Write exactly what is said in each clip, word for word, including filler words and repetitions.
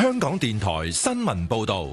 香港電台新聞報道。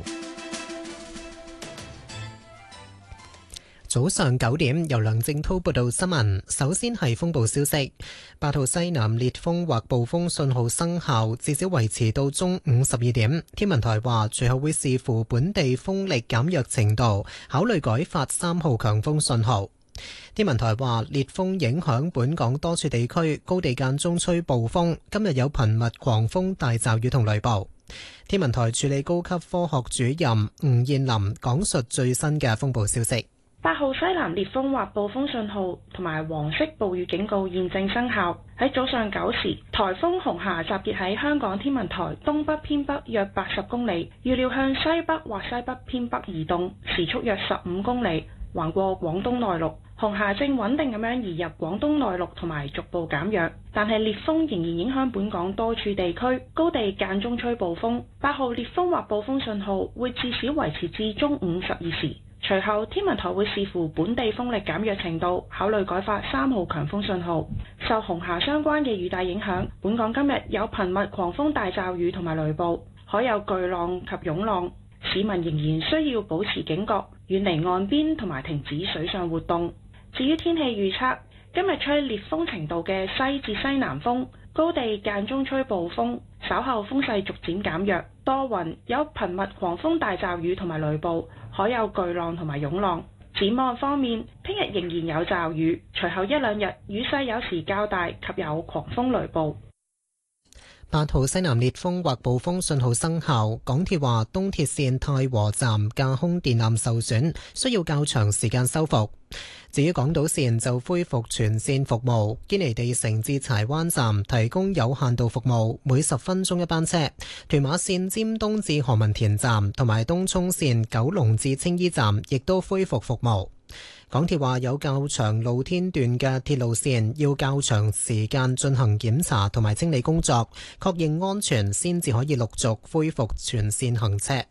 早上九點，由梁正滔報道新聞。首先係風暴消息，八號西南烈風或暴風信號生效，至少維持到中午十二點。天文台話，隨後會視乎本地風力減弱程度，考慮改發三號強風信號。天文台話，烈風影響本港多處地區，高地間中吹暴風，今日有頻密狂風大驟雨同雷暴。天文台助理高級科學主任吳燕林講述最新嘅風暴消息。 八號西南烈風或暴風信號同埋黃色暴雨警告現正生效。喺早上九時，颱風紅霞集結喺香港天文台東北偏北約八十公里，預料向西北或西北偏北移動，時速約十五公里，橫過廣東內陸。紅霞正穩定咁樣移入廣東內陸同埋逐步減弱，但係烈風仍然影響本港多處地區，高地間中吹暴風。八號烈風或暴風信號會至少維持至中午十二時。隨後，天文台會視乎本地風力減弱程度，考慮改發三號強風信號。受紅霞相關嘅雨帶影響，本港今日有頻密狂風大驟雨同埋雷暴，海有巨浪及湧浪，市民仍然需要保持警覺，遠離岸邊同埋停止水上活動。至於天氣預測，今日吹烈風程度嘅西至西南風，高地間中吹暴風，稍後風勢逐漸減弱，多雲，有頻密狂風大驟雨同埋雷暴，海有巨浪同埋湧浪。展望方面，聽日仍然有驟雨，隨後一兩日雨勢有時較大及有狂風雷暴。 八號西南烈風或暴風信號生效，港鐵話東鐵線太和站架空電纜受損，需要較長時間修復。至於港島線就恢復全線服務，堅尼地城至柴灣站提供有限度服務，每十分鐘一班車。屯馬線尖東至何文田站同埋東涌線九龍至青衣站亦都恢復服務。港鐵話有較長露天段嘅鐵路線要較長時間進行檢查同埋清理工作，確認安全先至可以陸續恢復全線行車。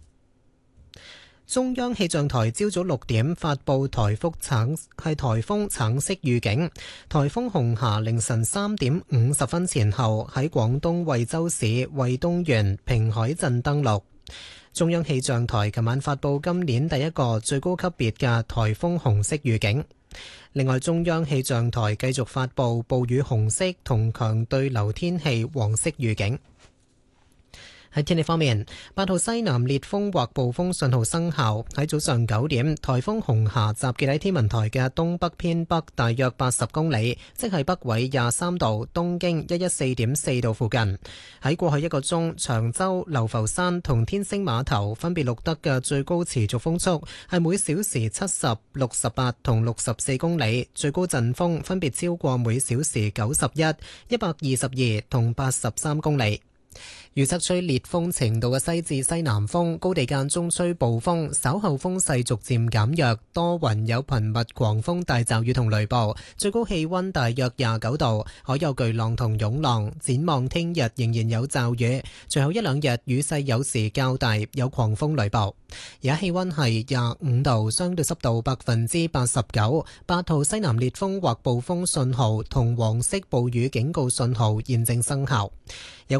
中央氣象台朝早六點發布颱風橙係颱風橙色預警，颱風紅霞凌晨三點五十分前後喺廣東惠州市惠東縣平海鎮登陸。中央氣象台琴晚發布今年第一個最高級別嘅颱風紅色預警。另外，中央氣象台繼續發布暴雨紅色同強對流天氣黃色預警。喺天氣方面，八號西南烈風或暴風信號生效。喺早上九點，颱風紅霞集結喺天文台嘅東北偏北大約八十公里，即係北緯廿三度、東經一一四點四度附近。喺過去一個鐘，長洲、流浮山同天星碼頭分別錄得嘅最高持續風速係每小時七十、六十八同六十四公里，最高陣風分別超過每小時九十一、一百二十二同八十三公里。預測吹烈風程度嘅西至西南風，高地間中吹暴風，稍後風勢逐漸減弱，多雲有頻密狂風大驟雨同雷暴，最高氣溫大約廿九度，海有巨浪同湧浪。展望聽日仍然有驟雨，隨後一兩日雨勢有時較大，有狂風雷暴。而家氣溫係廿五度，相對濕度百分之八十九，八號西南烈風或暴風信號同黃色暴雨警告信號現正生效。有